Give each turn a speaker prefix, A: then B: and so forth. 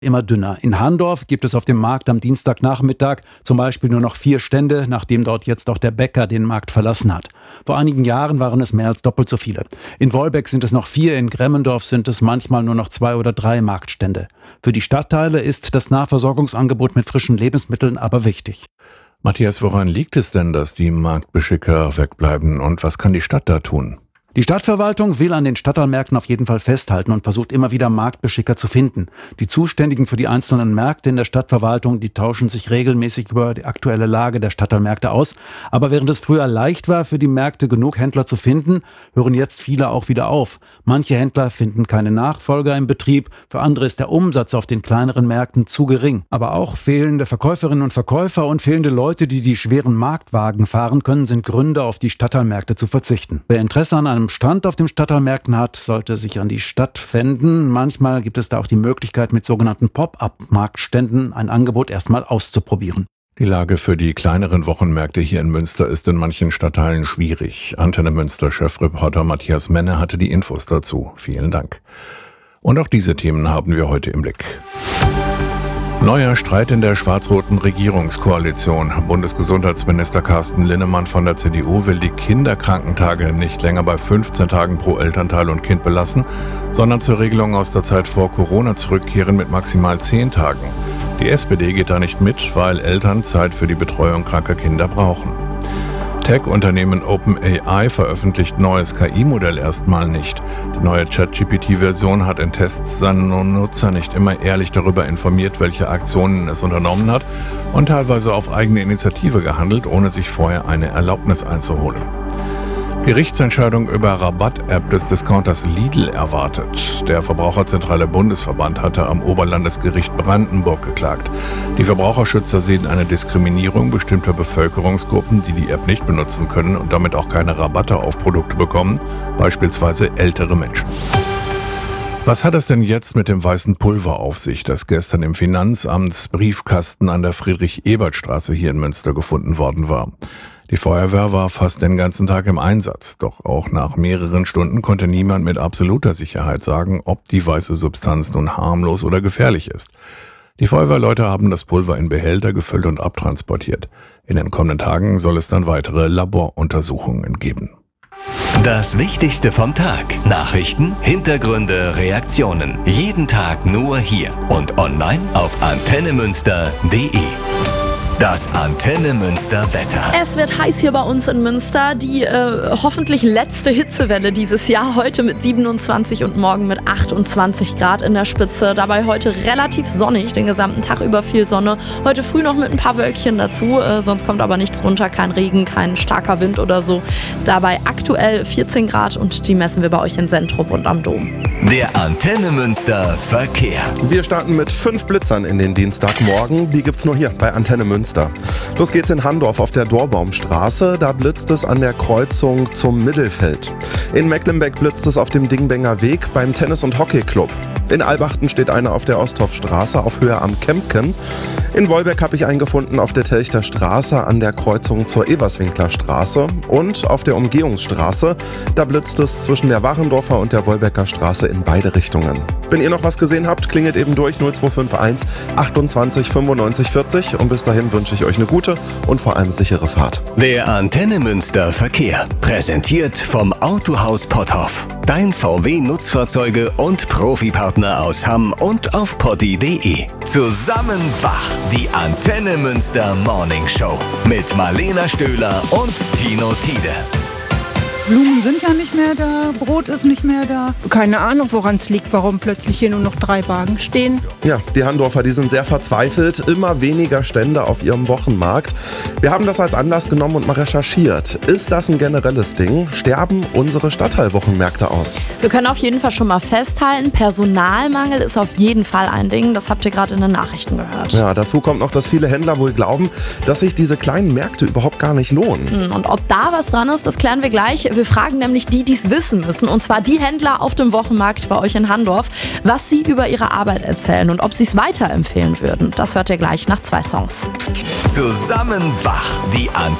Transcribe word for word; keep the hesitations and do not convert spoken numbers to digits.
A: immer dünner. In Handorf gibt es auf dem Markt am Dienstagnachmittag zum Beispiel nur noch vier Stände, nachdem dort jetzt auch der Bäcker den Markt verlassen hat. Vor einigen Jahren waren es mehr als doppelt so viele. In Wolbeck sind es noch vier, in Gremmendorf sind es manchmal nur noch zwei oder drei Marktstände. Für die Stadtteile ist das Nahversorgungsangebot mit frischen Lebensmitteln aber wichtig.
B: Matthias, woran liegt es denn, dass die Marktbeschicker wegbleiben und was kann die Stadt da tun?
A: Die Stadtverwaltung will an den Stadtteilmärkten auf jeden Fall festhalten und versucht immer wieder Marktbeschicker zu finden. Die Zuständigen für die einzelnen Märkte in der Stadtverwaltung, die tauschen sich regelmäßig über die aktuelle Lage der Stadtteilmärkte aus. Aber während es früher leicht war, für die Märkte genug Händler zu finden, hören jetzt viele auch wieder auf. Manche Händler finden keine Nachfolger im Betrieb, für andere ist der Umsatz auf den kleineren Märkten zu gering. Aber auch fehlende Verkäuferinnen und Verkäufer und fehlende Leute, die die schweren Marktwagen fahren können, sind Gründe, auf die Stadtteilmärkte zu verzichten. Wer Interesse an einem Stand auf den Stadtteilmärkten hat, sollte sich an die Stadt wenden. Manchmal gibt es da auch die Möglichkeit, mit sogenannten Pop-up-Marktständen ein Angebot erstmal auszuprobieren.
B: Die Lage für die kleineren Wochenmärkte hier in Münster ist in manchen Stadtteilen schwierig. Antenne Münster-Chefreporter Matthias Menne hatte die Infos dazu. Vielen Dank. Und auch diese Themen haben wir heute im Blick. Neuer Streit in der schwarz-roten Regierungskoalition. Bundesgesundheitsminister Carsten Linnemann von der C D U will die Kinderkrankentage nicht länger bei fünfzehn Tagen pro Elternteil und Kind belassen, sondern zur Regelung aus der Zeit vor Corona zurückkehren mit maximal zehn Tagen. Die S P D geht da nicht mit, weil Eltern Zeit für die Betreuung kranker Kinder brauchen. Tech-Unternehmen OpenAI veröffentlicht neues K I-Modell erstmal nicht. Die neue ChatGPT-Version hat in Tests seine Nutzer nicht immer ehrlich darüber informiert, welche Aktionen es unternommen hat und teilweise auf eigene Initiative gehandelt, ohne sich vorher eine Erlaubnis einzuholen. Gerichtsentscheidung über Rabatt-App des Discounters Lidl erwartet. Der Verbraucherzentrale Bundesverband hatte am Oberlandesgericht Brandenburg geklagt. Die Verbraucherschützer sehen eine Diskriminierung bestimmter Bevölkerungsgruppen, die die App nicht benutzen können und damit auch keine Rabatte auf Produkte bekommen, beispielsweise ältere Menschen. Was hat es denn jetzt mit dem weißen Pulver auf sich, das gestern im Finanzamtsbriefkasten an der Friedrich-Ebert-Straße hier in Münster gefunden worden war? Die Feuerwehr war fast den ganzen Tag im Einsatz, doch auch nach mehreren Stunden konnte niemand mit absoluter Sicherheit sagen, ob die weiße Substanz nun harmlos oder gefährlich ist. Die Feuerwehrleute haben das Pulver in Behälter gefüllt und abtransportiert. In den kommenden Tagen soll es dann weitere Laboruntersuchungen geben.
C: Das Wichtigste vom Tag. Nachrichten, Hintergründe, Reaktionen. Jeden Tag nur hier und online auf antenne münster punkt de. Das Antenne Münster Wetter.
D: Es wird heiß hier bei uns in Münster. Die äh, hoffentlich letzte Hitzewelle dieses Jahr. Heute mit siebenundzwanzig und morgen mit achtundzwanzig Grad in der Spitze. Dabei heute relativ sonnig, den gesamten Tag über viel Sonne. Heute früh noch mit ein paar Wölkchen dazu. Äh, sonst kommt aber nichts runter, kein Regen, kein starker Wind oder so. Dabei aktuell vierzehn Grad und die messen wir bei euch in Sentrup und am Dom.
C: Der Antenne Münster Verkehr.
E: Wir starten mit fünf Blitzern in den Dienstagmorgen. Die gibt's nur hier bei Antenne Münster. Los geht's in Handorf auf der Dorbaumstraße. Da blitzt es an der Kreuzung zum Mittelfeld. In Mecklenbeck blitzt es auf dem Dingbenger Weg beim Tennis- und Hockeyclub. In Albachten steht einer auf der Osthofstraße auf Höhe am Kempken. In Wolbeck habe ich einen gefunden auf der Telchter Straße an der Kreuzung zur Everswinkler Straße. Und auf der Umgehungsstraße, da blitzt es zwischen der Warendorfer und der Wolbecker Straße in beide Richtungen. Wenn ihr noch was gesehen habt, klingelt eben durch null zwei fünf eins achtundzwanzig fünfundneunzig vierzig und bis dahin wünsche ich euch eine gute und vor allem sichere Fahrt.
C: Der Antenne Münster Verkehr. Präsentiert vom Autohaus Potthoff. Dein V W-Nutzfahrzeuge und Profipartner aus Hamm und auf potti punkt de. Zusammen wach. Die Antenne Münster Morning Show mit Marlena Stöhler und Tino Tiede.
F: Blumen sind ja nicht mehr da, Brot ist nicht mehr da. Keine Ahnung, woran es liegt, warum plötzlich hier nur noch drei Wagen stehen.
E: Ja, die Handorfer, die sind sehr verzweifelt. Immer weniger Stände auf ihrem Wochenmarkt. Wir haben das als Anlass genommen und mal recherchiert. Ist das ein generelles Ding? Sterben unsere Stadtteilwochenmärkte aus?
D: Wir können auf jeden Fall schon mal festhalten, Personalmangel ist auf jeden Fall ein Ding. Das habt ihr gerade in den Nachrichten gehört.
E: Ja, dazu kommt noch, dass viele Händler wohl glauben, dass sich diese kleinen Märkte überhaupt gar nicht lohnen.
D: Und ob da was dran ist, das klären wir gleich. Wir fragen nämlich die, die es wissen müssen, und zwar die Händler auf dem Wochenmarkt bei euch in Handorf, was sie über ihre Arbeit erzählen und ob sie es weiterempfehlen würden. Das hört ihr gleich nach zwei Songs.
C: Zusammen wach, die Antenne